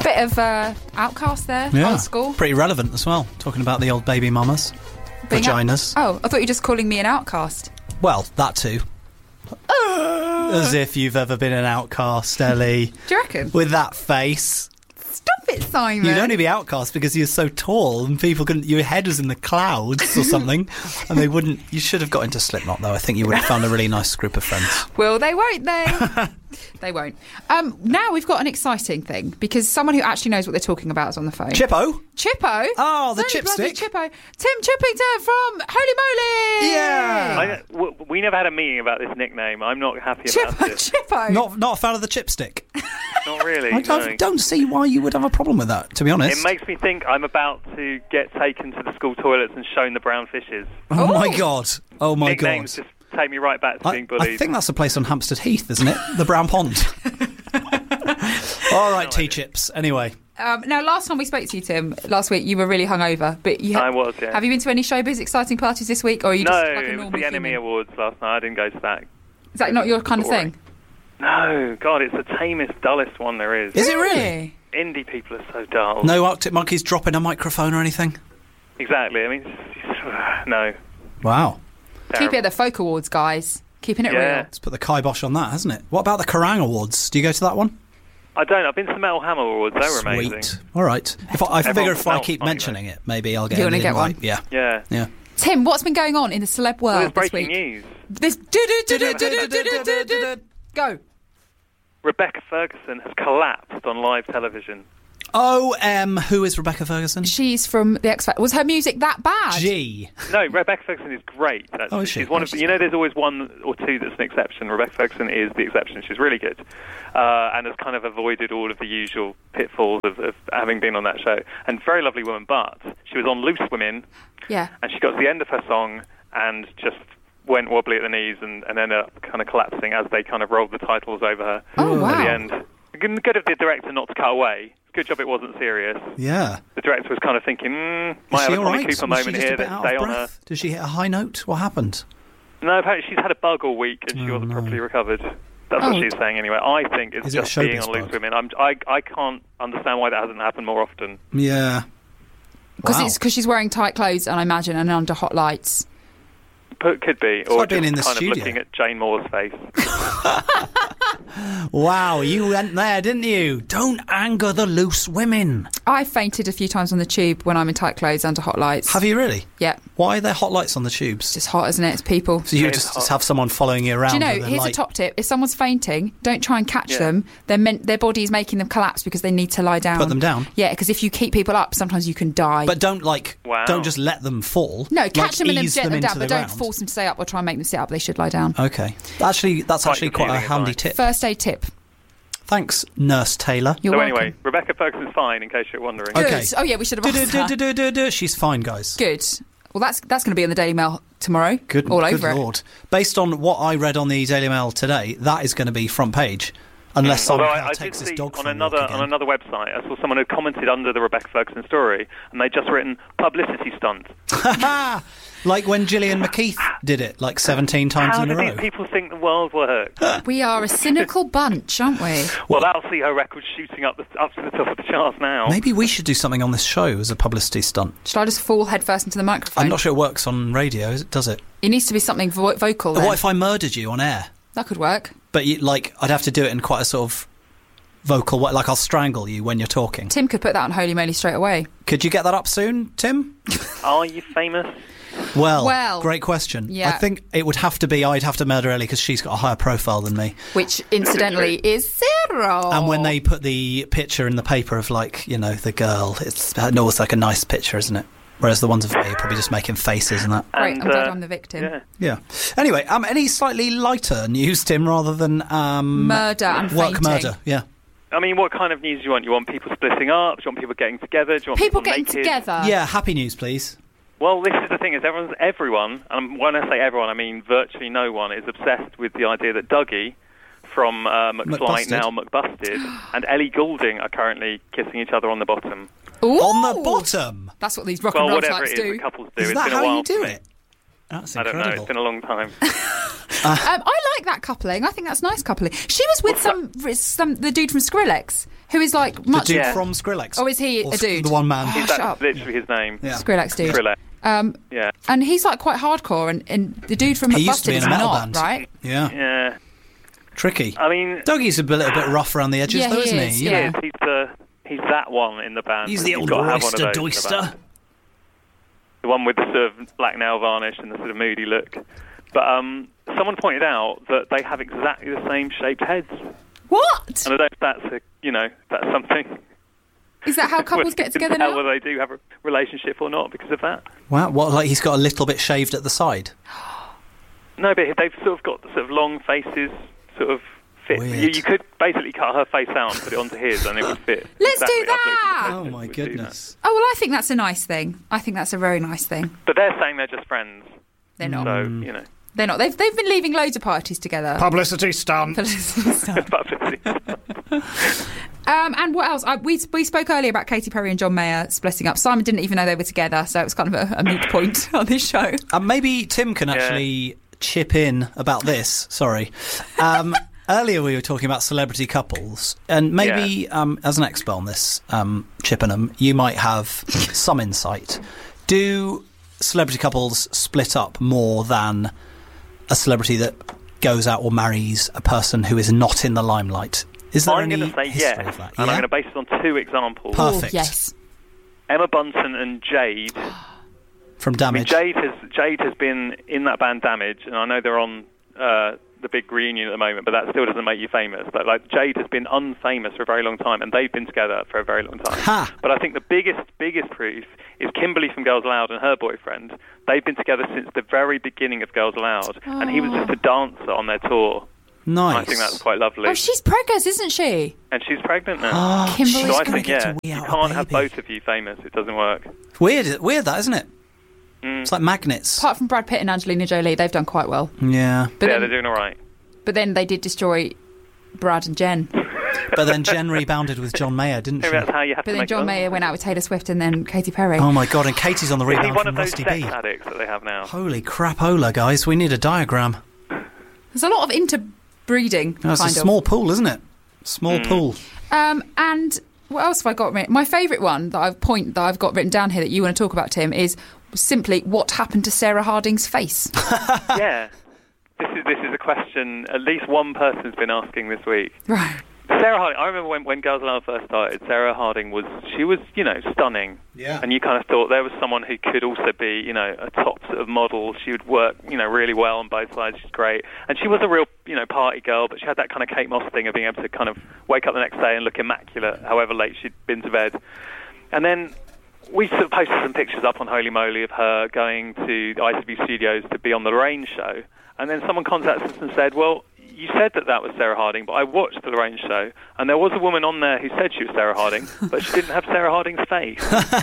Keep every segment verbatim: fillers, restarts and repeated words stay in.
Bit of uh, Outcast there, Yeah. old school. Pretty relevant as well, talking about the old baby mamas. Being Vaginas. Out- oh, I thought you were just calling me an outcast. Well, that too. As if you've ever been an outcast, Ellie. Do you reckon? With that face. Stop it, Simon. You'd only be outcast because you're so tall and people couldn't... Your head was in the clouds or something and they wouldn't... You should have got into Slipknot, though. I think you would have found a really nice group of friends. Will they, won't they? They won't. Um, now we've got an exciting thing because someone who actually knows what they're talking about is on the phone. Chippo? Chippo? Oh, the Bloody bloody chipstick. Chippo. Tim Chippington from Holy Moly! Yeah. I, w- we never had a meeting about this nickname. I'm not happy Chippo, about it. Chippo. Not, not a fan of the chipstick? Not really. I no. don't, don't see why you would have a problem with that, to be honest. It makes me think I'm about to get taken to the school toilets and shown the brown fishes. Oh, my Oh. God. Oh, my Nicknames God. just take me right back to I, being bullied. I think that's a place on Hampstead Heath, isn't it? The Brown Pond. All right, T-Chips. Anyway. Um, now, last time we spoke to you, Tim, last week, you were really hungover. But you ha- I was, yeah. Have you been to any showbiz exciting parties this week, or are you no, just like a it normal was the Enemy human? Awards last night. I didn't go to that. Is that not your kind of Boring. thing? No, God, it's the tamest, dullest one there is. Is it really? Indie people are so dull. No Arctic Monkeys dropping a microphone or anything? Exactly. I mean, it's, it's, no. Wow. Keep it at the Folk Awards, guys. Keeping it Yeah. real. Let's put the kibosh on that, hasn't it? What about the Kerrang Awards? Do you go to that one? I don't. I've been to the Metal Hammer Awards. They were Sweet. amazing. All right. If I, I Everyone figure if I felt keep funny, mentioning though. it, maybe I'll get You an wanna get invite. one? Yeah. Yeah. Yeah. Tim, what's been going on in the celeb Well, world there's this week? breaking news. This do-do-do-do-do-do-do-do-do. Go. Rebecca Ferguson has collapsed on live television. O M, who is Rebecca Ferguson? She's from the X Factor. Was her music that bad? G. No, Rebecca Ferguson is great. Actually. Oh, is she? She's one Oh, of she's you know. There's always one or two that's an exception. Rebecca Ferguson is the exception. She's really good, uh, and has kind of avoided all of the usual pitfalls of, of having been on that show. And very lovely woman, but she was on Loose Women, Yeah. and she got to the end of her song and just went wobbly at the knees and, and ended up kind of collapsing as they kind of rolled the titles over her Oh, wow. at the end. Good good of the director not to cut away. Good job it wasn't serious. Yeah. The director was kind of thinking, mm, Is might she have a all Tommy right? Cooper Was she moment just here. a bit Let's out stay of on her. breath? Did she hit a high note? What happened? No, apparently she's had a bug all week and she Oh, wasn't no. properly recovered. That's Oh. what she's saying anyway. I think it's Is it a just being showbiz on Loose bug? Women. I'm, I, I can't understand why that hasn't happened more often. Yeah. Because Wow. it's because she's wearing tight clothes, and I imagine, and under hot lights. But could be. Or like being just in the kind studio. of looking at Jane Moore's face. Wow, you went there, didn't you? Don't anger the loose women. I fainted a few times on the tube when I'm in tight clothes under hot lights. Have you really? Yeah. Why are there hot lights on the tubes? It's just hot, isn't it? It's people. So you It's just, hot. just have someone following you around. Do you know, with a here's light. a top tip. If someone's fainting, don't try and catch Yeah. them. They're meant, their body is making them collapse because they need to lie down. Put them down? Yeah, because if you keep people up, sometimes you can die. But don't like, Wow. don't just let them fall. no, Like, catch them and then ease jet them, into down, but the don't ground. force them to stay up or try and make them sit up. They should lie down. Okay, actually, that's Quite actually quite a confusing handy advice. tip. First aid tip. Thanks, Nurse Taylor. You're so welcome. anyway, Rebecca Ferguson's fine, in case you're wondering. Good. Okay. Oh yeah, we should have asked her. Du-du-du-du-du-du. She's fine, guys. Good. Well, that's that's going to be in the Daily Mail tomorrow. Good, all good over it. lord. Based on what I read on the Daily Mail today, that is going to be front page. Unless Although someone I, I did takes this see dog on for a another walk on again. another website, I saw someone who commented under the Rebecca Ferguson story, and they'd just written publicity stunt. Like when Gillian McKeith did it, like seventeen times How in do a row. these people think the world works? We are a cynical bunch, aren't we? Well, that'll see her record shooting up the, up to the top of the charts now. Maybe we should do something on this show as a publicity stunt. Should I just fall headfirst into the microphone? I'm not sure it works on radio, is it- does it? It needs to be something vo- vocal. Then. What if I murdered you on air? That could work. But you, like, I'd have to do it in quite a sort of vocal way. Like, I'll strangle you when you're talking. Tim could put that on Holy Moly straight away. Could you get that up soon, Tim? Are you famous? Well, Well, great question. yeah. I think it would have to be, I'd have to murder Ellie because she's got a higher profile than me. Which, incidentally, is zero. And when they put the picture in the paper of, like, you know, the girl, it's always like a nice picture, isn't it? Whereas the ones of me are probably just making faces and that. Great, And, I'm glad uh, I'm the victim. Yeah. Yeah. Anyway, um, any slightly lighter news, Tim, rather than um, Murder and work fainting. murder? Yeah. I mean, what kind of news do you want? You want people splitting up? Do you want people getting together? Do you want People people, getting naked? together. yeah, happy news, please. Well, this is the thing: is everyone's everyone, and when I say everyone, I mean virtually no one, is obsessed with the idea that Dougie from uh, McFly, McBusted. now McBusted, and Ellie Goulding are currently kissing each other on the bottom. Ooh. On the bottom. That's what these rock Well, and roll whatever types it is do. that couples do. Is it's that been a how while you do for me. it? That's I don't incredible. know. It's been a long time. um, I like that coupling. I think that's nice coupling. She was with some, some the dude from Skrillex, who is like The much. dude Yeah. from Skrillex. Oh, is he Or a s- dude? The one man. Oh, He's shut that's up. literally his name. Yeah. Skrillex dude. Skrillex. Um, Yeah. and he's like quite hardcore, and, and the dude from He used to Busted be in is a metal not, band. right? Yeah. Yeah. Tricky. I mean, Dougie's a bit- little bit rough around the edges, Yeah, though, he isn't is, he? yeah. You he know? is. He's the he's that one in the band. He's the You've old got to have one of roister those in the doister. band. The one with the sort of black nail varnish and the sort of moody look. But um, someone pointed out that they have exactly the same shaped heads, What? and I don't know if that's a, you know, that's something. Is that how couples get together now? Whether they do have a relationship or not because of that. Wow, what, like he's got a little bit shaved at the side? No, but they've sort of got sort of long faces, sort of fit. Weird. You, you could basically cut her face out and put it onto his, and it would fit. Let's do exactly as that! Luke Oh, my would do that. goodness. Oh, well, I think that's a nice thing. I think that's a very nice thing. But they're saying they're just friends, They're not. so you know. They're not. They've, they've been leaving loads of parties together. Publicity stunt. Um, and what else? I, we we spoke earlier about Katy Perry and John Mayer splitting up. Simon didn't even know they were together, so it was kind of a, a moot point on this show. Uh, maybe Tim can actually chip in about this. Sorry. Um, earlier we were talking about celebrity couples, and maybe um, as an expert on this, um, Chippenham, you might have some insight. Do celebrity couples split up more than a celebrity that goes out or marries a person who is not in the limelight? Is there I'm any going to say history yes, of that? and I'm Yeah? going to base it on two examples. Perfect. Oh, yes. Emma Bunton and Jade. From I mean, Damage. Jade has Jade has been in that band Damage, and I know they're on uh, the big reunion at the moment, but that still doesn't make you famous. But like Jade has been unfamous for a very long time, and they've been together for a very long time. Ha. But I think the biggest biggest proof is Kimberly from Girls Aloud and her boyfriend. They've been together since the very beginning of Girls Aloud, and he was just a dancer on their tour. Nice. I think that's quite lovely. Oh, she's preggers, isn't she? And she's pregnant now. Oh, Kimberly's so I gonna think, get to yeah, wee you out a can't have baby. both of you famous. It doesn't work. Weird, weird that, isn't it? Mm. It's like magnets. Apart from Brad Pitt and Angelina Jolie, they've done quite well. Yeah. But, yeah, then, they're doing all right. but then they did destroy Brad and Jen. But then Jen rebounded with John Mayer, didn't she? Maybe that's how you have But to then make John love. Mayer went out with Taylor Swift and then Katy Perry. Oh my god, and Katie's on the Is he rebound one from of those Rusty sex B. addicts that they have now? Holy crapola, guys. We need a diagram. There's a lot of interbreeding, No, it's kind a of. small pool, isn't it? Small Mm. pool. Um, and what else have I got written? My favourite one that I've point that I've got written down here that you want to talk about, Tim, is simply what happened to Sarah Harding's face. Yeah. This is this is a question at least one person's been asking this week. Right. Sarah Harding, I remember when, when Girls Aloud first started, Sarah Harding was, she was, you know, stunning. Yeah. And you kind of thought there was someone who could also be, you know, a top sort of model. She would work, you know, really well on both sides. She's great. And she was a real, you know, party girl, but she had that kind of Kate Moss thing of being able to kind of wake up the next day and look immaculate, however late she'd been to bed. And then we sort of posted some pictures up on Holy Moly of her going to the I T V studios to be on the Lorraine show. And then someone contacted us and said, well, you said that that was Sarah Harding, but I watched the Lorraine show, and there was a woman on there who said she was Sarah Harding, but she didn't have Sarah Harding's face.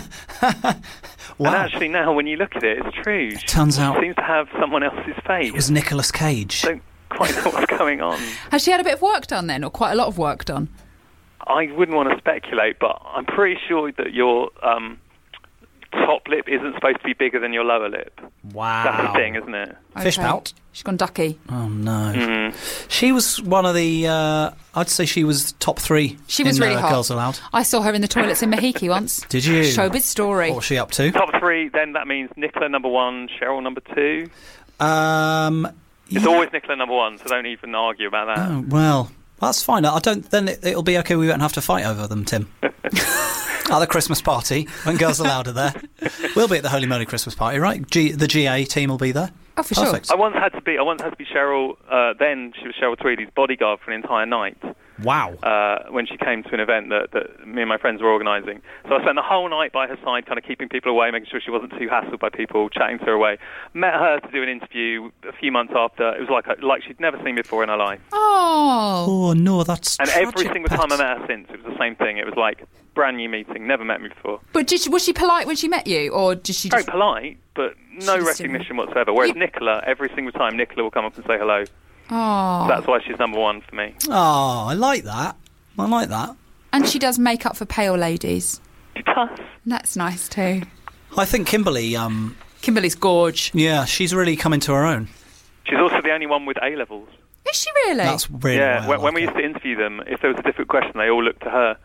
Wow. And actually now, when you look at it, it's true. She Turns out seems to have someone else's face. it was Nicolas Cage. Don't quite know what's going on. Has she had a bit of work done then, or quite a lot of work done? I wouldn't want to speculate, but I'm pretty sure that your um, top lip isn't supposed to be bigger than your lower lip. Wow. That's the thing, isn't it? Fish Okay. pout. She's gone ducky. Oh, no. Mm. She was one of the, uh, I'd say she was top three She was in really uh, hot. Girls Aloud. I saw her in the toilets in Mahiki once. Did you? Showbiz story. What was she up to? Top three, then that means Nicola number one, Cheryl number two. Um, It's yeah. always Nicola number one, so don't even argue about that. Oh, well, that's fine. I don't. Then it, it'll be okay. We won't have to fight over them, Tim. At the Christmas party, when Girls Aloud are there, we'll be at the Holy Moly Christmas party, right? G, the G A team will be there. Oh, for Perfect. I once had to be. I once had to be Cheryl. Uh, then she was Cheryl Tweedy's bodyguard for an entire night. Wow. Uh, when she came to an event that, that me and my friends were organising. So I spent the whole night by her side, kind of keeping people away, making sure she wasn't too hassled by people, chatting to her away. Met her to do an interview a few months after. It was like a, like she'd never seen before in her life. Oh. Oh no, that's And tragic, every single time I Pat. met her since, it was the same thing. It was like brand new meeting, never met me before. But did she, was she polite when she met you, or did she Very just... polite, but no She just recognition whatsoever. Whereas You- Nicola, every single time, Nicola will come up and say hello. Oh. That's why she's number one for me. Oh, I like that. I like that. And she does makeup for pale ladies. She does. That's nice too. I think Kimberly. Um, Kimberly's gorge. yeah, she's really come into her own. She's also the only one with A levels. Is she really? That's really Yeah, why I when, when like we it. used to interview them, if there was a difficult question, they all looked to her.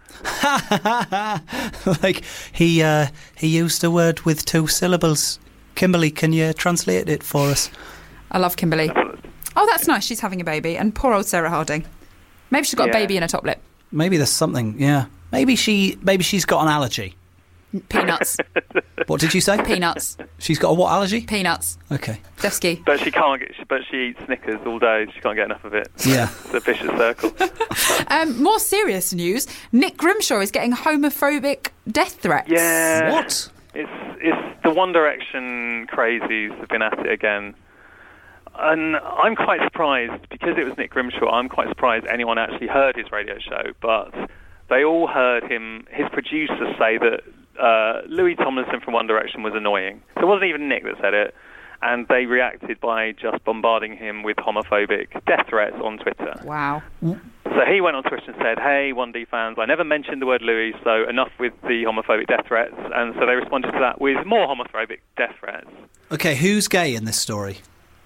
Like, he uh, he used a word with two syllables. Kimberly, can you translate it for us? I love Kimberly. Oh, that's nice. She's having a baby. And poor old Sarah Harding. Maybe she's got Yeah. a baby in her top lip. Maybe there's something, yeah. Maybe she, maybe she's got an allergy. Peanuts. What did you say? Peanuts. She's got a what allergy? Peanuts. Okay. Defsky. But she can't get. But she eats Snickers all day. She can't get enough of it. Yeah. It's a vicious circle. Um, more serious news. Nick Grimshaw is getting homophobic death threats. Yeah. What? It's it's the One Direction crazies have been at it again. And I'm quite surprised, because it was Nick Grimshaw, I'm quite surprised anyone actually heard his radio show, but they all heard him, his producers say that uh, Louis Tomlinson from One Direction was annoying. So it wasn't even Nick that said it, and they reacted by just bombarding him with homophobic death threats on Twitter. Wow. So he went on Twitter and said, hey, one D fans, I never mentioned the word Louis, so enough with the homophobic death threats. And so they responded to that with more homophobic death threats. Okay, who's gay in this story?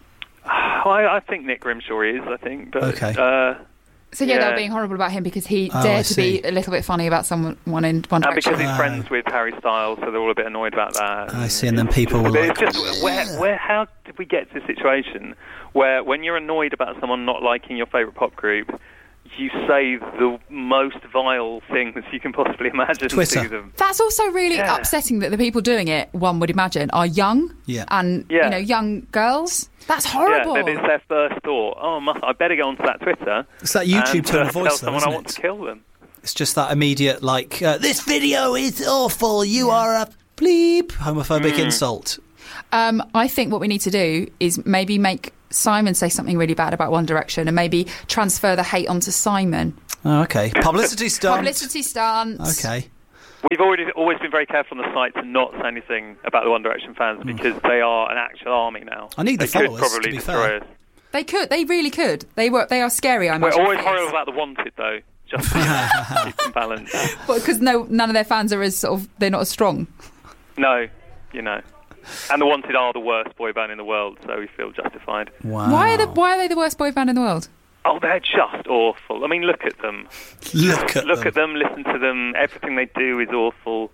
I, I think Nick Grimshaw is, I think. But, Okay. Uh, So yeah, Yeah. they were being horrible about him because he Oh, I dared to be see. a little bit funny about someone one in One and Direction. because he's Oh. friends with Harry Styles, so they're all a bit annoyed about that. I see, and then people were But like, it's just, where, where, how did we get to a situation where when you're annoyed about someone not liking your favourite pop group, you say the most vile things you can possibly imagine Twitter. to them? That's also really Yeah. upsetting that the people doing it, one would imagine, are young Yeah. and Yeah. you know young girls. That's Yeah, horrible. that it's their first thought. Oh, must, I better go onto that Twitter. It's that YouTube and, tone uh, of voice, tell though, someone isn't I want it? to kill them. It's just that immediate, like, uh, this video is awful, you are a bleep, homophobic Mm. insult. Um, I think what we need to do is maybe make Simon say something really bad about One Direction and maybe transfer the hate onto Simon. Oh, okay. Publicity stunt. Publicity stunts. Okay. We've already always been very careful on the site to not say anything about the One Direction fans because they are an actual army now. I need the they could followers, probably to be destroy fair. us. They could. They really could. They were. They are scary. I We're imagine. always horrible about the Wanted, though. Just to keep them balanced. because no, none of their fans are as sort of. They're not as strong. No, you know. And the Wanted are the worst boy band in the world, so we feel justified. Wow. Why are the Why are they the worst boy band in the world? Oh, they're just awful. I mean, look at them. Look at Look them. at them, listen to them. Everything they do is awful.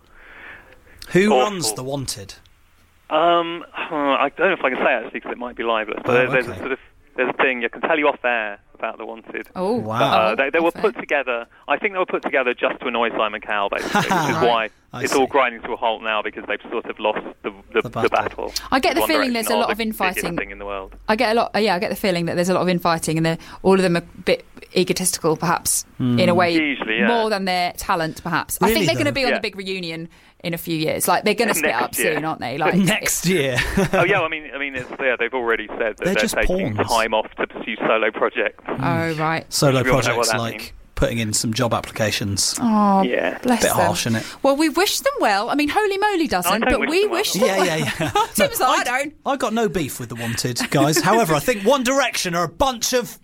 Who Awful. runs The Wanted? Um, I don't know if I can say actually because it might be libelous, but Oh, there, there's okay. a sort of there's a thing I can tell you off air about the Wanted. Oh Wow. Uh, they, they were Fair. put together. I think they were put together just to annoy Simon Cowell, basically, which is Right. why I it's see. all grinding to a halt now because they've sort of lost the the, The the, battle. battle. I get the One feeling Direction there's a are lot the of infighting. biggest thing in the world. I get a lot. Yeah, I get the feeling that there's a lot of infighting, and they're- all of them are a bit egotistical, perhaps in a way, Usually, yeah. more than their talent, perhaps. I Really, think they're going to though? be on Yeah. the big reunion in a few years. Like they're going to split Next up year. soon, aren't they? Like Next year. Oh yeah, I mean, I mean, it's, yeah, they've already said that They're they're, just taking pawns. time off to pursue solo projects. Oh right. Solo We all know what projects that like means. putting in some job applications. Oh, Yeah. bless Bit them. harsh, isn't it? Well, we wish them well. I mean, Holy Moly I doesn't, don't but wish we them well. wish them Yeah, well. yeah, yeah. Tim's like, I don't. I got no beef with The Wanted, guys. However, I think One Direction are a bunch of...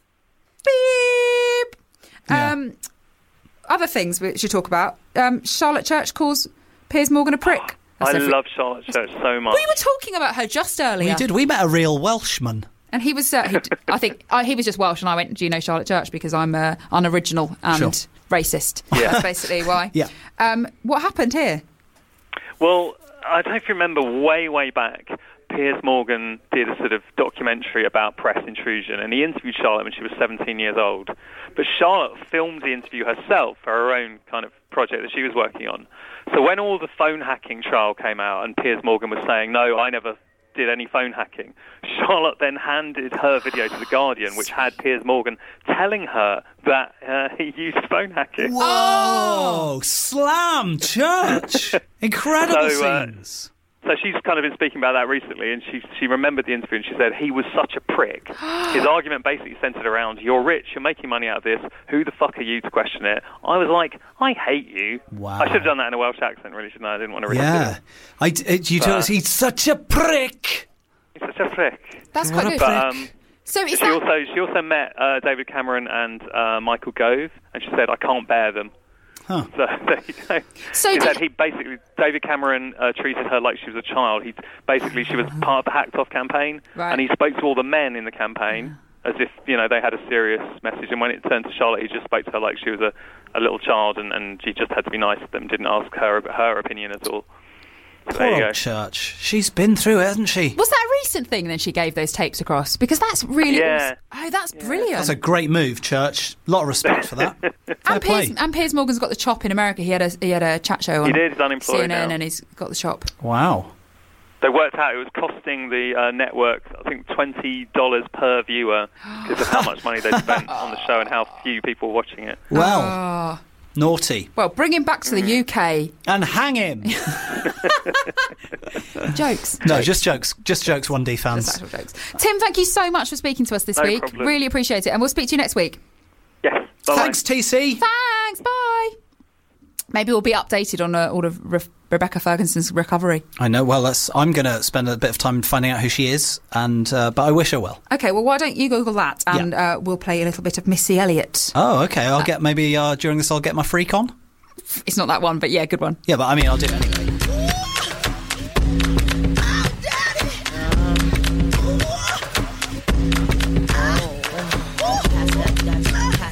Beep. Yeah. Um, other things we should talk about. Um, Charlotte Church calls Piers Morgan a prick. That's I every- love Charlotte Church so much. We were talking about her just earlier. We did. We met a real Welshman. And he was, uh, he, I think, uh, he was just Welsh, and I went, do you know Charlotte Church? Because I'm uh, unoriginal and Sure. racist. Yeah. That's basically why. Yeah. Um, what happened here? Well, I don't know if you remember way, way back, Piers Morgan did a sort of documentary about press intrusion, and he interviewed Charlotte when she was seventeen years old. But Charlotte filmed the interview herself for her own kind of project that she was working on. So when all the phone hacking trial came out and Piers Morgan was saying, no, I never did any phone hacking, Charlotte then handed her video to The Guardian, which had Piers Morgan telling her that uh, he used phone hacking. Whoa! Slam Church! Incredible So, uh, scenes. So she's kind of been speaking about that recently, and she she remembered the interview, and she said he was such a prick. His argument basically centered around, you're rich, you're making money out of this, who the fuck are you to question it? I was like, I hate you. Wow. I should have done that in a Welsh accent, really, shouldn't I? I didn't want to risk Yeah. it. I, d- uh, you told us he's such a prick. He's such a prick. That's What quite a good. But um, So is she that... also she also met uh, David Cameron and uh, Michael Gove, and she said, I can't bear them. Huh. So there you go. So he did- said he basically, David Cameron uh, treated her like she was a child. He basically she was part of the Hacked Off campaign, Right. and he spoke to all the men in the campaign as if you know they had a serious message. And when it turned to Charlotte, he just spoke to her like she was a, a little child, and, and she just had to be nice to them. Didn't ask her her opinion at all. So Poor there you old go. Church. She's been through it, hasn't she? Was that a recent thing then she gave those tapes across? Because that's really Yeah. awesome. Oh, that's brilliant. That's a great move, Church. A lot of respect for that. Fair and, Piers, play. and Piers Morgan's got the chop in America. He had a he had a chat show on He did, he's unemployed C N N now. and he's got the chop. Wow. They worked out it was costing the uh, network, I think, twenty dollars per viewer because of how much money they spent on the show and how few people were watching it. Well, Oh. naughty. Well, bring him back to the U K. And hang him. Jokes. No, just jokes. Just jokes, one D fans. Just actual jokes. Tim, thank you so much for speaking to us this No week. problem. Really appreciate it. And we'll speak to you next week. Yes. Bye-bye. Thanks, T C. Thanks. Bye. Maybe we'll be updated on uh, all of Re- Rebecca Ferguson's recovery. I know. Well, that's, I'm going to spend a bit of time finding out who she is, and uh, but I wish her well. Okay, well, why don't you Google that and uh, we'll play a little bit of Missy Elliott. Oh, okay. I'll get maybe uh, during this. I'll get my freak on. It's not that one, but yeah, good one. Yeah, but I mean, I'll do it anyway.